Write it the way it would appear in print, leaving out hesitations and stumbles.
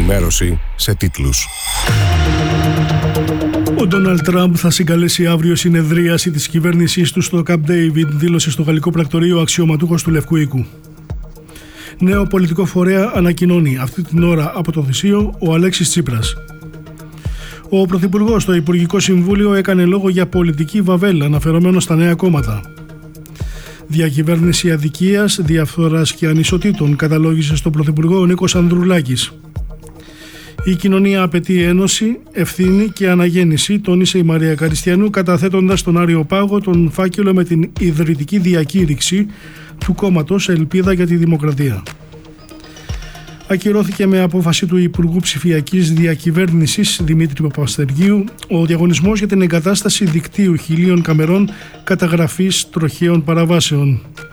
Ενημέρωση σε τίτλους. Ο Ντόναλντ Τραμπ θα συγκαλέσει αύριο συνεδρίαση της κυβέρνησής του στο Camp David, δήλωσε στο γαλλικό πρακτορείο αξιωματούχος του Λευκού Οίκου. Νέο πολιτικό φορέα ανακοινώνει αυτή την ώρα από το Θησίο ο Αλέξης Τσίπρας. Ο Πρωθυπουργός στο Υπουργικό Συμβούλιο έκανε λόγο για πολιτική βαβέλα αναφερόμενο στα νέα κόμματα. Διακυβέρνηση αδικίας, διαφθοράς και ανισοτήτων, καταλόγησε στον Πρωθυπουργό ο Νίκος Ανδρουλάκης. Η κοινωνία απαιτεί ένωση, ευθύνη και αναγέννηση, τόνισε η Μαρία Καριστιανού, καταθέτοντας στον Άριο Πάγο τον φάκελο με την ιδρυτική διακήρυξη του κόμματος Ελπίδα για τη Δημοκρατία. Ακυρώθηκε με απόφαση του Υπουργού Ψηφιακής Διακυβέρνησης Δημήτρη Παπαστεργίου ο διαγωνισμός για την εγκατάσταση δικτύου 1.000 καμερών καταγραφής τροχαίων παραβάσεων.